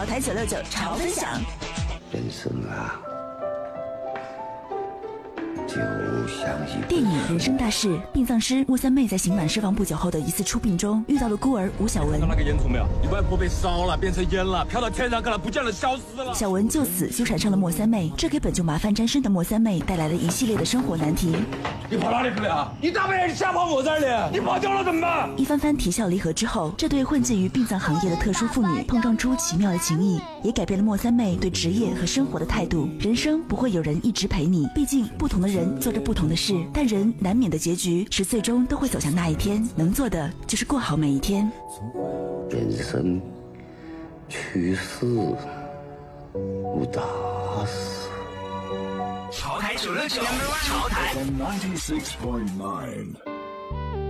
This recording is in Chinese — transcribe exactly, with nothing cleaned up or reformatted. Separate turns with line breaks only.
台九六九潮分享。
人生啊，就像一
电影《人生大事》，殡葬师莫三妹在刑满释放不久后的一次出殡中，遇到了孤儿吴小文。
看那个烟囱没有？你外婆被烧了，变成烟了，飘到天上去了，不见了，消失了。
小文就此纠缠上了莫三妹，这给本就麻烦沾身的莫三妹带来了一系列的生活难题。
你跑哪里去了？你大半夜瞎跑我这里，你跑掉了怎么办？
一番番啼笑离合之后，这对混迹于殡葬行业的特殊妇女碰撞出奇妙的情谊，也改变了莫三妹对职业和生活的态度。人生不会有人一直陪你，毕竟不同的人做着不同的事，但人难免的结局是最终都会走向那一天，能做的就是过好每一天。
人生去世无大事。
潮台九六九，潮台。
ninety-six point nine